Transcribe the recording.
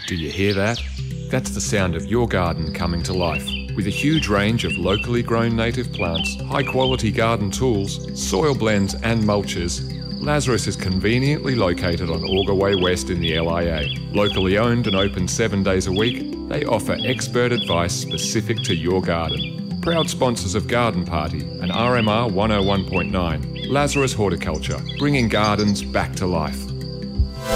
Do you hear that? That's the sound of your garden coming to life. With a huge range of locally grown native plants, high-quality garden tools, soil blends and mulches, Lazarus is conveniently located on Auger Way West in the LIA. Locally owned and open 7 days a week, they offer expert advice specific to your garden. Proud sponsors of Garden Party and RMR 101.9, Lazarus Horticulture, bringing gardens back to life.